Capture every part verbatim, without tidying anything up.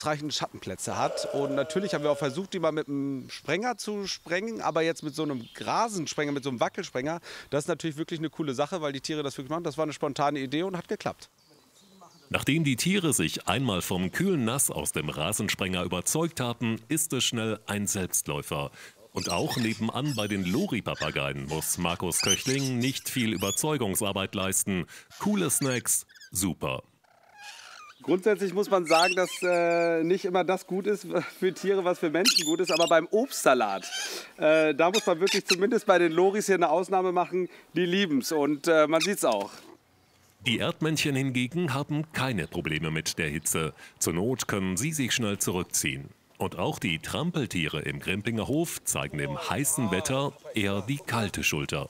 ausreichend Schattenplätze hat. Und natürlich haben wir auch versucht, die mal mit einem Sprenger zu sprengen, aber jetzt mit so einem Rasensprenger, mit so einem Wackelsprenger, das ist natürlich wirklich eine coole Sache, weil die Tiere das wirklich machen. Das war eine spontane Idee und hat geklappt. Nachdem die Tiere sich einmal vom kühlen Nass aus dem Rasensprenger überzeugt haben, ist es schnell ein Selbstläufer. Und auch nebenan bei den Lori-Papageien muss Markus Köchling nicht viel Überzeugungsarbeit leisten. Coole Snacks, super. Grundsätzlich muss man sagen, dass äh, nicht immer das gut ist für Tiere, was für Menschen gut ist. Aber beim Obstsalat, äh, da muss man wirklich zumindest bei den Loris hier eine Ausnahme machen. Die lieben es und äh, man sieht es auch. Die Erdmännchen hingegen haben keine Probleme mit der Hitze. Zur Not können sie sich schnell zurückziehen. Und auch die Trampeltiere im Grimpinger Hof zeigen im heißen Wetter eher die kalte Schulter.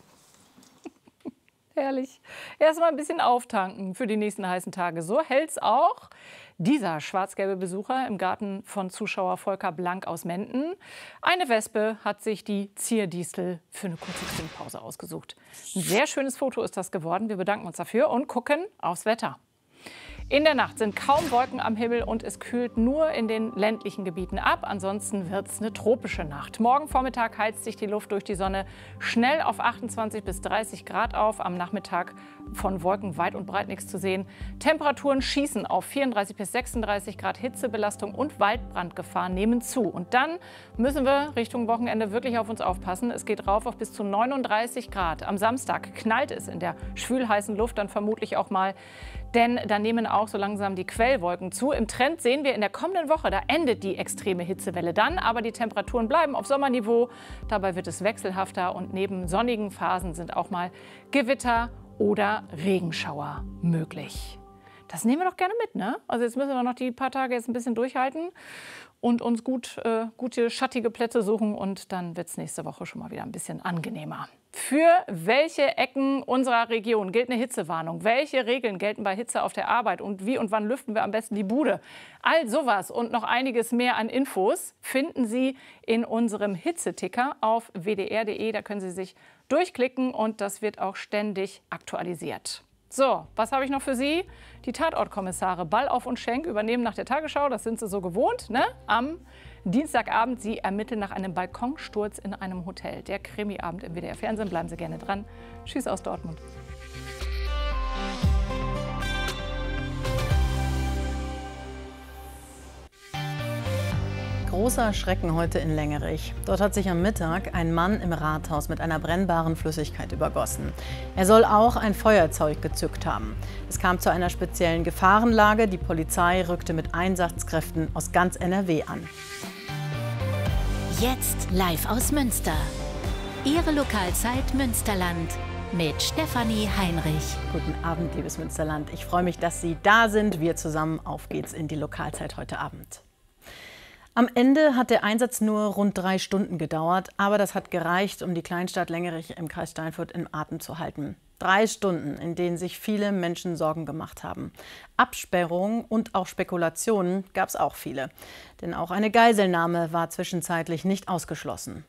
Herrlich. Erst mal ein bisschen auftanken für die nächsten heißen Tage. So hält's auch dieser schwarz-gelbe Besucher im Garten von Zuschauer Volker Blank aus Menden. Eine Wespe hat sich die Zierdistel für eine kurze Trinkpause ausgesucht. Ein sehr schönes Foto ist das geworden. Wir bedanken uns dafür und gucken aufs Wetter. In der Nacht sind kaum Wolken am Himmel und es kühlt nur in den ländlichen Gebieten ab. Ansonsten wird es eine tropische Nacht. Morgen Vormittag heizt sich die Luft durch die Sonne schnell auf achtundzwanzig bis dreißig Grad auf. Am Nachmittag von Wolken weit und breit nichts zu sehen. Temperaturen schießen auf vierunddreißig bis sechsunddreißig Grad. Hitzebelastung und Waldbrandgefahr nehmen zu. Und dann müssen wir Richtung Wochenende wirklich auf uns aufpassen. Es geht rauf auf bis zu neununddreißig Grad. Am Samstag knallt es in der schwülheißen Luft dann vermutlich auch mal. Denn da nehmen auch so langsam die Quellwolken zu. Im Trend sehen wir in der kommenden Woche, da endet die extreme Hitzewelle dann. Aber die Temperaturen bleiben auf Sommerniveau. Dabei wird es wechselhafter und neben sonnigen Phasen sind auch mal Gewitter oder Regenschauer möglich. Das nehmen wir doch gerne mit, ne? Also jetzt müssen wir noch die paar Tage jetzt ein bisschen durchhalten und uns gut, äh, gute schattige Plätze suchen. Und dann wird es nächste Woche schon mal wieder ein bisschen angenehmer. Für welche Ecken unserer Region gilt eine Hitzewarnung? Welche Regeln gelten bei Hitze auf der Arbeit? Und wie und wann lüften wir am besten die Bude? All sowas und noch einiges mehr an Infos finden Sie in unserem Hitzeticker auf w d r punkt d e. Da können Sie sich durchklicken und das wird auch ständig aktualisiert. So, was habe ich noch für Sie? Die Tatortkommissare Ballauf und Schenk übernehmen nach der Tagesschau, das sind sie so gewohnt, ne? Am Dienstagabend, Sie ermitteln nach einem Balkonsturz in einem Hotel. Der Krimiabend im W D R Fernsehen, bleiben Sie gerne dran. Tschüss aus Dortmund. Großer Schrecken heute in Längerich. Dort hat sich am Mittag ein Mann im Rathaus mit einer brennbaren Flüssigkeit übergossen. Er soll auch ein Feuerzeug gezückt haben. Es kam zu einer speziellen Gefahrenlage. Die Polizei rückte mit Einsatzkräften aus ganz N R W an. Jetzt live aus Münster. Ihre Lokalzeit Münsterland mit Stefanie Heinrich. Guten Abend, liebes Münsterland. Ich freue mich, dass Sie da sind. Wir zusammen, auf geht's in die Lokalzeit heute Abend. Am Ende hat der Einsatz nur rund drei Stunden gedauert, aber das hat gereicht, um die Kleinstadt Längerich im Kreis Steinfurt im Atem zu halten. Drei Stunden, in denen sich viele Menschen Sorgen gemacht haben. Absperrungen und auch Spekulationen gab es auch viele. Denn auch eine Geiselnahme war zwischenzeitlich nicht ausgeschlossen.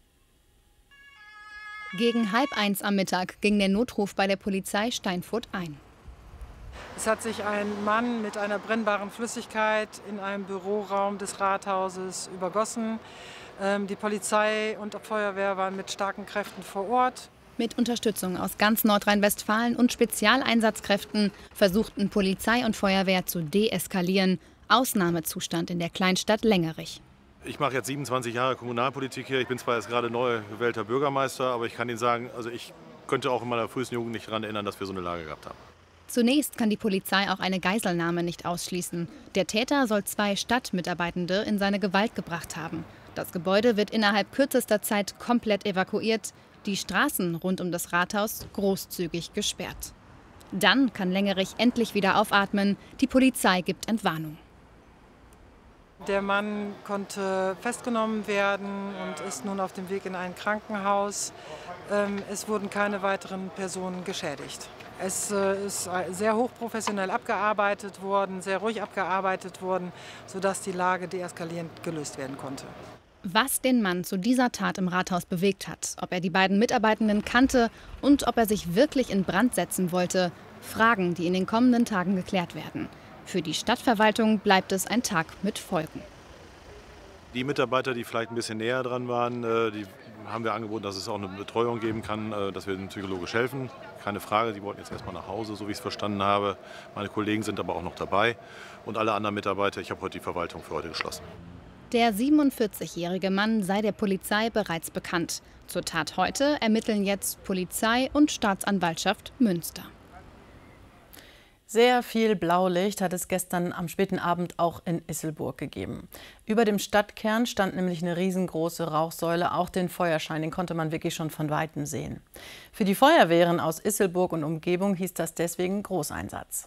Gegen halb eins am Mittag ging der Notruf bei der Polizei Steinfurt ein. Es hat sich ein Mann mit einer brennbaren Flüssigkeit in einem Büroraum des Rathauses übergossen. Die Polizei und die Feuerwehr waren mit starken Kräften vor Ort. Mit Unterstützung aus ganz Nordrhein-Westfalen und Spezialeinsatzkräften versuchten Polizei und Feuerwehr zu deeskalieren. Ausnahmezustand in der Kleinstadt Längerich. Ich mache jetzt siebenundzwanzig Jahre Kommunalpolitik hier. Ich bin zwar jetzt gerade neu gewählter Bürgermeister, aber ich kann Ihnen sagen, also ich könnte auch in meiner frühesten Jugend nicht daran erinnern, dass wir so eine Lage gehabt haben. Zunächst kann die Polizei auch eine Geiselnahme nicht ausschließen. Der Täter soll zwei Stadtmitarbeitende in seine Gewalt gebracht haben. Das Gebäude wird innerhalb kürzester Zeit komplett evakuiert. Die Straßen rund um das Rathaus großzügig gesperrt. Dann kann Längerich endlich wieder aufatmen. Die Polizei gibt Entwarnung. Der Mann konnte festgenommen werden und ist nun auf dem Weg in ein Krankenhaus. Es wurden keine weiteren Personen geschädigt. Es ist sehr hochprofessionell abgearbeitet worden, sehr ruhig abgearbeitet worden, sodass die Lage deeskalierend gelöst werden konnte. Was den Mann zu dieser Tat im Rathaus bewegt hat, ob er die beiden Mitarbeitenden kannte und ob er sich wirklich in Brand setzen wollte, Fragen, die in den kommenden Tagen geklärt werden. Für die Stadtverwaltung bleibt es ein Tag mit Folgen. Die Mitarbeiter, die vielleicht ein bisschen näher dran waren, die haben wir angeboten, dass es auch eine Betreuung geben kann, dass wir ihnen psychologisch helfen. Keine Frage, die wollten jetzt erstmal nach Hause, so wie ich es verstanden habe. Meine Kollegen sind aber auch noch dabei und alle anderen Mitarbeiter. Ich habe heute die Verwaltung für heute geschlossen. Der siebenundvierzigjährige Mann sei der Polizei bereits bekannt. Zur Tat heute ermitteln jetzt Polizei und Staatsanwaltschaft Münster. Sehr viel Blaulicht hat es gestern am späten Abend auch in Isselburg gegeben. Über dem Stadtkern stand nämlich eine riesengroße Rauchsäule. Auch den Feuerschein, den konnte man wirklich schon von Weitem sehen. Für die Feuerwehren aus Isselburg und Umgebung hieß das deswegen Großeinsatz.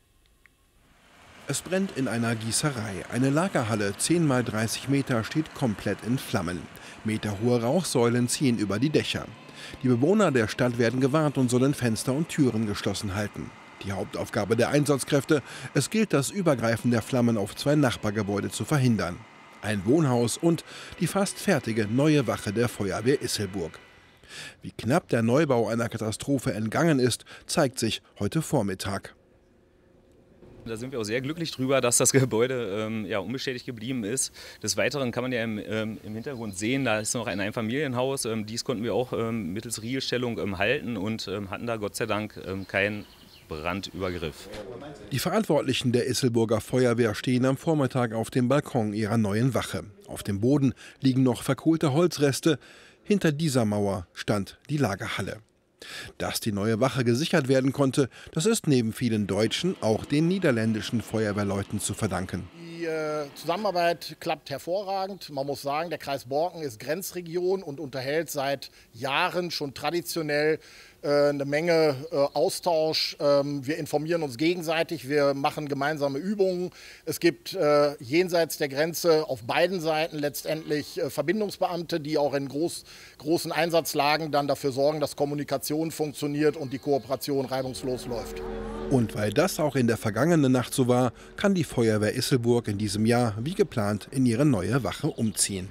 Es brennt in einer Gießerei. Eine Lagerhalle, zehn mal dreißig Meter, steht komplett in Flammen. Meterhohe Rauchsäulen ziehen über die Dächer. Die Bewohner der Stadt werden gewarnt und sollen Fenster und Türen geschlossen halten. Die Hauptaufgabe der Einsatzkräfte: Es gilt, das Übergreifen der Flammen auf zwei Nachbargebäude zu verhindern. Ein Wohnhaus und die fast fertige neue Wache der Feuerwehr Isselburg. Wie knapp der Neubau einer Katastrophe entgangen ist, zeigt sich heute Vormittag. Da sind wir auch sehr glücklich drüber, dass das Gebäude ähm, ja, unbeschädigt geblieben ist. Des Weiteren kann man ja im, ähm, im Hintergrund sehen, da ist noch ein Einfamilienhaus. Ähm, dies konnten wir auch ähm, mittels Riegelstellung ähm, halten und ähm, hatten da Gott sei Dank ähm, keinen Brandübergriff. Die Verantwortlichen der Isselburger Feuerwehr stehen am Vormittag auf dem Balkon ihrer neuen Wache. Auf dem Boden liegen noch verkohlte Holzreste. Hinter dieser Mauer stand die Lagerhalle. Dass die neue Wache gesichert werden konnte, das ist neben vielen deutschen auch den niederländischen Feuerwehrleuten zu verdanken. Die äh, Zusammenarbeit klappt hervorragend. Man muss sagen, der Kreis Borken ist Grenzregion und unterhält seit Jahren schon traditionell äh, eine Menge äh, Austausch. Ähm, wir informieren uns gegenseitig, wir machen gemeinsame Übungen. Es gibt äh, jenseits der Grenze auf beiden Seiten letztendlich äh, Verbindungsbeamte, die auch in groß, großen Einsatzlagen dann dafür sorgen, dass Kommunikation funktioniert und die Kooperation reibungslos läuft. Und weil das auch in der vergangenen Nacht so war, kann die Feuerwehr Isselburg in diesem Jahr wie geplant in ihre neue Wache umziehen.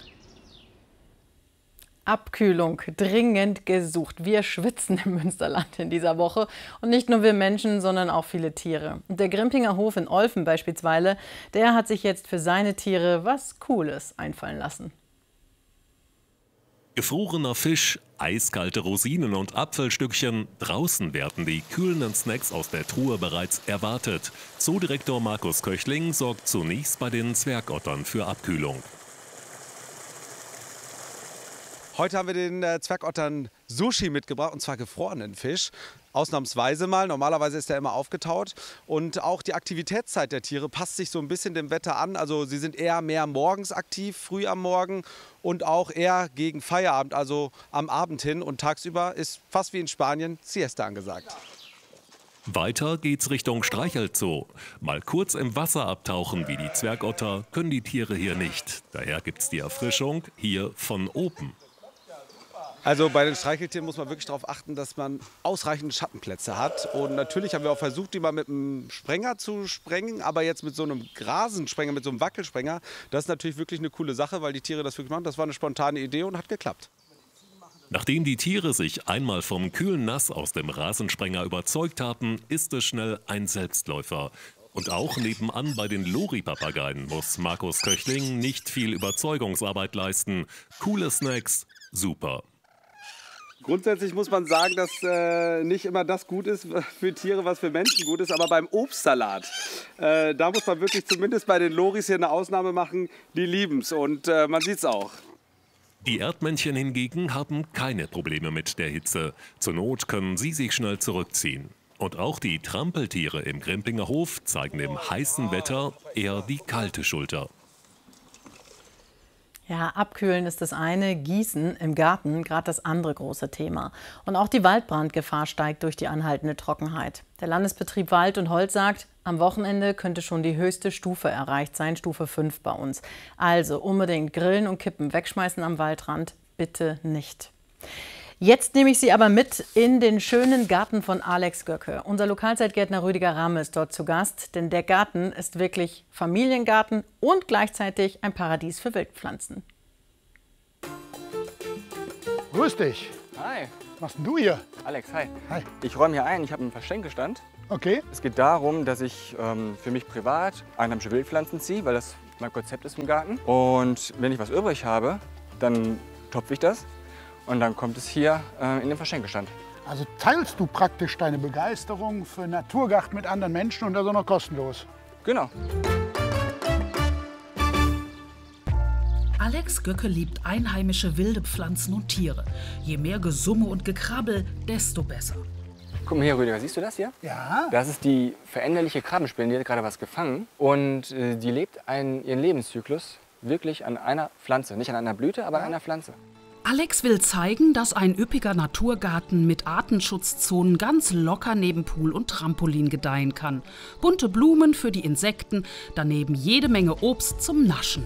Abkühlung dringend gesucht. Wir schwitzen im Münsterland in dieser Woche. Und nicht nur wir Menschen, sondern auch viele Tiere. Und der Grimpinger Hof in Olfen beispielsweise, der hat sich jetzt für seine Tiere was Cooles einfallen lassen. Gefrorener Fisch, eiskalte Rosinen und Apfelstückchen. Draußen werden die kühlenden Snacks aus der Truhe bereits erwartet. Zoodirektor Markus Köchling sorgt zunächst bei den Zwergottern für Abkühlung. Heute haben wir den äh, Zwergottern Sushi mitgebracht, und zwar gefrorenen Fisch. Ausnahmsweise mal, normalerweise ist er immer aufgetaut. Und auch die Aktivitätszeit der Tiere passt sich so ein bisschen dem Wetter an. Also sie sind eher mehr morgens aktiv, früh am Morgen, und auch eher gegen Feierabend, also am Abend hin. Und tagsüber ist fast wie in Spanien Siesta angesagt. Weiter geht's Richtung Streichelzoo. Mal kurz im Wasser abtauchen wie die Zwergotter können die Tiere hier nicht. Daher gibt's die Erfrischung hier von oben. Also bei den Streicheltieren muss man wirklich darauf achten, dass man ausreichend Schattenplätze hat. Und natürlich haben wir auch versucht, die mal mit einem Sprenger zu sprengen. Aber jetzt mit so einem Grasensprenger, mit so einem Wackelsprenger, das ist natürlich wirklich eine coole Sache, weil die Tiere das wirklich machen. Das war eine spontane Idee und hat geklappt. Nachdem die Tiere sich einmal vom kühlen Nass aus dem Rasensprenger überzeugt haben, ist es schnell ein Selbstläufer. Und auch nebenan bei den Lori-Papageien muss Markus Köchling nicht viel Überzeugungsarbeit leisten. Coole Snacks, super. Grundsätzlich muss man sagen, dass äh, nicht immer das gut ist für Tiere, was für Menschen gut ist. Aber beim Obstsalat, äh, da muss man wirklich zumindest bei den Loris hier eine Ausnahme machen. Die lieben es, und äh, man sieht es auch. Die Erdmännchen hingegen haben keine Probleme mit der Hitze. Zur Not können sie sich schnell zurückziehen. Und auch die Trampeltiere im Grimpinger Hof zeigen im heißen Wetter eher die kalte Schulter. Ja, abkühlen ist das eine, Gießen im Garten gerade das andere große Thema. Und auch die Waldbrandgefahr steigt durch die anhaltende Trockenheit. Der Landesbetrieb Wald und Holz sagt, am Wochenende könnte schon die höchste Stufe erreicht sein, Stufe fünf bei uns. Also unbedingt Grillen und Kippen wegschmeißen am Waldrand, bitte nicht. Jetzt nehme ich Sie aber mit in den schönen Garten von Alex Göcke. Unser Lokalzeitgärtner Rüdiger Ramme ist dort zu Gast, denn der Garten ist wirklich Familiengarten und gleichzeitig ein Paradies für Wildpflanzen. Grüß dich. Hi. Was machst denn du hier? Alex, hi. Hi. Ich räume hier ein, ich habe einen Verschenkestand. Okay. Es geht darum, dass ich ähm, für mich privat einheimische Wildpflanzen ziehe, weil das mein Konzept ist im Garten. Und wenn ich was übrig habe, dann topfe ich das und dann kommt es hier äh, in den Verschenkestand. Also teilst du praktisch deine Begeisterung für Naturgarten mit anderen Menschen und das auch noch kostenlos? Genau. Alex Göcke liebt einheimische wilde Pflanzen und Tiere. Je mehr Gesumme und Gekrabbel, desto besser. Guck mal hier, Rüdiger, siehst du das hier? Ja. Das ist die veränderliche Krabbenspinne, die hat gerade was gefangen. Und äh, die lebt einen, ihren Lebenszyklus wirklich an einer Pflanze. Nicht an einer Blüte, aber an einer Pflanze. Alex will zeigen, dass ein üppiger Naturgarten mit Artenschutzzonen ganz locker neben Pool und Trampolin gedeihen kann. Bunte Blumen für die Insekten, daneben jede Menge Obst zum Naschen.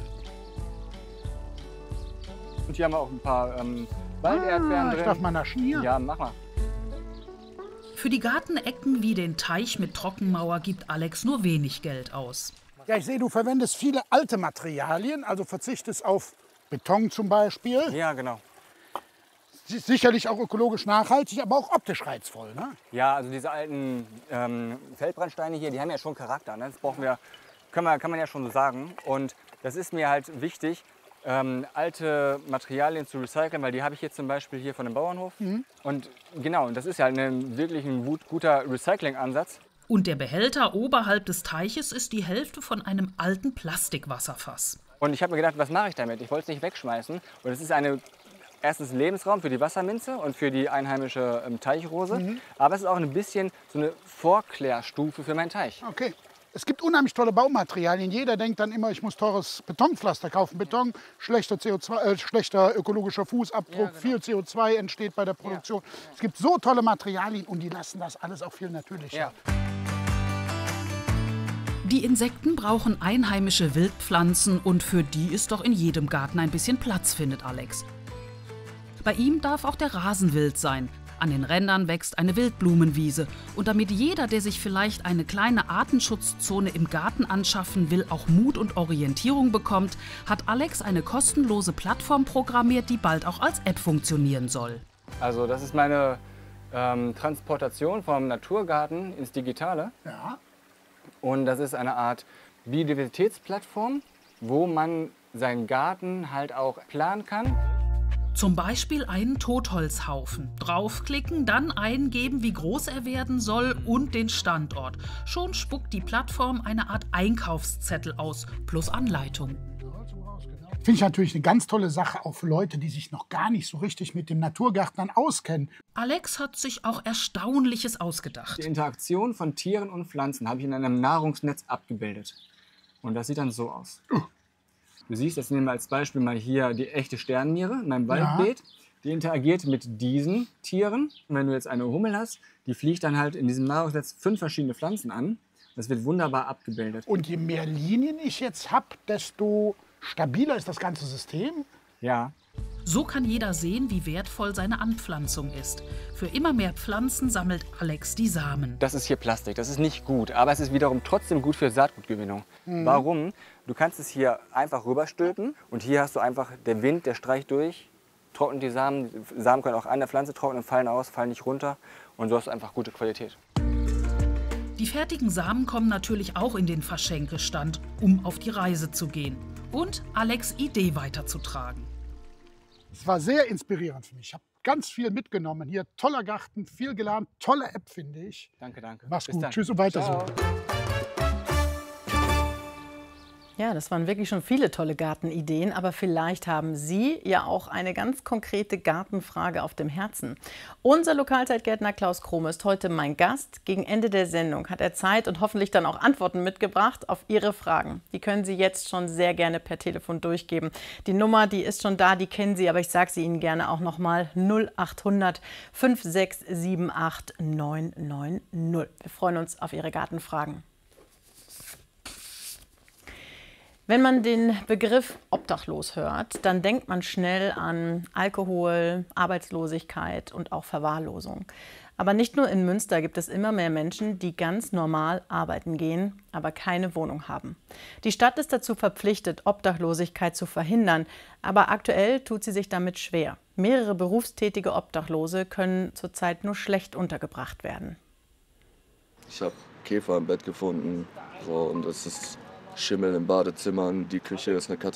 Und hier haben wir auch ein paar ähm, Walderdbeeren ah, drin. Ich darf mal naschen hier? Ja, mach mal. Für die Gartenecken wie den Teich mit Trockenmauer gibt Alex nur wenig Geld aus. Ja, ich sehe, du verwendest viele alte Materialien, also verzichtest auf Beton zum Beispiel. Ja, genau. Sicherlich auch ökologisch nachhaltig, aber auch optisch reizvoll, ne? Ja, also diese alten ähm, Feldbrandsteine hier, die haben ja schon Charakter. Ne? Das brauchen wir, können wir, kann man ja schon so sagen. Und das ist mir halt wichtig, ähm, alte Materialien zu recyceln, weil die habe ich jetzt zum Beispiel hier von dem Bauernhof. Mhm. Und genau, und das ist ja ein, wirklich ein gut, guter Recycling-Ansatz. Und der Behälter oberhalb des Teiches ist die Hälfte von einem alten Plastikwasserfass. Und ich habe mir gedacht, was mache ich damit? Ich wollte es nicht wegschmeißen. Und es ist eine, erstens Lebensraum für die Wasserminze und für die einheimische ähm, Teichrose. Mhm. Aber es ist auch ein bisschen so eine Vorklärstufe für meinen Teich. Okay. Es gibt unheimlich tolle Baumaterialien. Jeder denkt dann immer, ich muss teures Betonpflaster kaufen. Beton, schlechter, C O zwei, äh, schlechter ökologischer Fußabdruck, ja, genau. Viel C O zwei entsteht bei der Produktion. Ja. Es gibt so tolle Materialien und die lassen das alles auch viel natürlicher. Ja. Die Insekten brauchen einheimische Wildpflanzen und für die ist doch in jedem Garten ein bisschen Platz, findet Alex. Bei ihm darf auch der Rasen wild sein. An den Rändern wächst eine Wildblumenwiese. Und damit jeder, der sich vielleicht eine kleine Artenschutzzone im Garten anschaffen will, auch Mut und Orientierung bekommt, hat Alex eine kostenlose Plattform programmiert, die bald auch als App funktionieren soll. Also das ist meine ähm, Transportation vom Naturgarten ins Digitale. Ja. Und das ist eine Art Biodiversitätsplattform, wo man seinen Garten halt auch planen kann. Zum Beispiel einen Totholzhaufen. Draufklicken, dann eingeben, wie groß er werden soll und den Standort. Schon spuckt die Plattform eine Art Einkaufszettel aus, plus Anleitung. Finde ich natürlich eine ganz tolle Sache, auch für Leute, die sich noch gar nicht so richtig mit dem Naturgärtnern auskennen. Alex hat sich auch Erstaunliches ausgedacht. Die Interaktion von Tieren und Pflanzen habe ich in einem Nahrungsnetz abgebildet. Und das sieht dann so aus. Uh. Du siehst, jetzt nehmen wir als Beispiel mal hier die echte Sternenniere in meinem Waldbeet. Ja. Die interagiert mit diesen Tieren. Und wenn du jetzt eine Hummel hast, die fliegt dann halt in diesem Nahrungsnetz fünf verschiedene Pflanzen an. Das wird wunderbar abgebildet. Und je mehr Linien ich jetzt habe, desto stabiler ist das ganze System? Ja. So kann jeder sehen, wie wertvoll seine Anpflanzung ist. Für immer mehr Pflanzen sammelt Alex die Samen. Das ist hier Plastik, das ist nicht gut, aber es ist wiederum trotzdem gut für Saatgutgewinnung. Mhm. Warum? Du kannst es hier einfach rüberstülpen und hier hast du einfach, der Wind, der streicht durch, trocknet die Samen. Die Samen können auch an der Pflanze trocknen, fallen aus, fallen nicht runter und so hast du einfach gute Qualität. Die fertigen Samen kommen natürlich auch in den Verschenkestand, um auf die Reise zu gehen und Alex' Idee weiterzutragen. Es war sehr inspirierend für mich. Ich habe ganz viel mitgenommen. Hier toller Garten, viel gelernt, tolle App, finde ich. Danke, danke. Mach's Bis gut. dann. Tschüss und weiter Ciao. so. Ja, das waren wirklich schon viele tolle Gartenideen, aber vielleicht haben Sie ja auch eine ganz konkrete Gartenfrage auf dem Herzen. Unser Lokalzeitgärtner Klaus Krome ist heute mein Gast. Gegen Ende der Sendung hat er Zeit und hoffentlich dann auch Antworten mitgebracht auf Ihre Fragen. Die können Sie jetzt schon sehr gerne per Telefon durchgeben. Die Nummer, die ist schon da, die kennen Sie, aber ich sage sie Ihnen gerne auch nochmal: null achthundert fünf sechs sieben acht neun neun null. Wir freuen uns auf Ihre Gartenfragen. Wenn man den Begriff obdachlos hört, dann denkt man schnell an Alkohol, Arbeitslosigkeit und auch Verwahrlosung. Aber nicht nur in Münster gibt es immer mehr Menschen, die ganz normal arbeiten gehen, aber keine Wohnung haben. Die Stadt ist dazu verpflichtet, Obdachlosigkeit zu verhindern, aber aktuell tut sie sich damit schwer. Mehrere berufstätige Obdachlose können zurzeit nur schlecht untergebracht werden. Ich habe Käfer im Bett gefunden. So, und es ist Schimmel in Badezimmern. Die Küche ist eine Katastrophe.